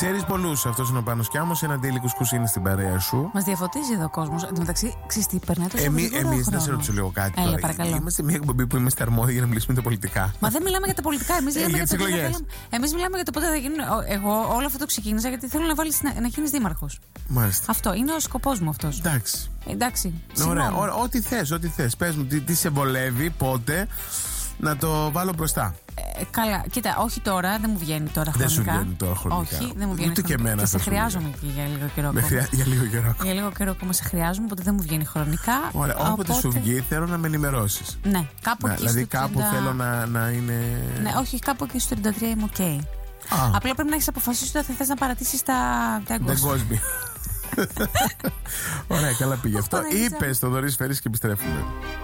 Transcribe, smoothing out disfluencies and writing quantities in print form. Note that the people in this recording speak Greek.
Ξέρεις πολλούς, αυτός είναι ο Πάνος Κιάμος. Ένα ντέιλι κουσκούς είναι στην παρέα σου. Μας διαφωτίζει εδώ ο κόσμος. Εν τω μεταξύ, ξέρεις τι, περνάει τόσο γρήγορα ο Εμείς, να σε χρόνος. ρωτήσω λίγο κάτι. Έλα, τώρα. παρακαλώ. Είμαστε μια εκπομπή που είμαστε αρμόδιοι για να μιλήσουμε για τα πολιτικά. Μα δεν μιλάμε για τα πολιτικά. Εμείς μιλάμε για τις το τι θα εκλογές. θέλαμε. Εμείς μιλάμε για το πότε θα γίνουν. Εγώ όλο αυτό το ξεκίνησα γιατί θέλω να βάλεις να γίνεις δήμαρχος. Μάλιστα. Αυτό είναι ο σκοπός μου αυτός. Εντάξει. Εντάξει. Ωραία. συγγνώμη. Ό,τι θες. Πες μου τι σε βολεύει, πότε να το βάλω μπροστά. Καλά, κοίτα, όχι τώρα, δεν μου βγαίνει τώρα Δεν χρονικά. σου βγαίνει τώρα χρονικά. Όχι, δεν μου βγαίνει Ούτε και χρονικά. εμένα Και σε θα σου χρειάζομαι και για λίγο καιρό ακόμα. Για λίγο καιρό. Για λίγο καιρό ακόμα σε χρειάζομαι, οπότε δεν μου βγαίνει χρονικά. Ωραία, όποτε σου βγει, θέλω να με ενημερώσεις. Ναι, κάπου εκεί Δηλαδή στο κάπου 30... θέλω να είναι. Ναι, όχι, κάπου εκεί στο 33 είμαι οκ. Απλά πρέπει να έχεις αποφασίσει ότι θα θες να παρατήσεις τα Δεν εγκόσια. κόσμοι. Ωραία, καλά πήγε αυτό. Αυτό δεν Είπες το Δωρής Φέρης και επιστρέφουμε.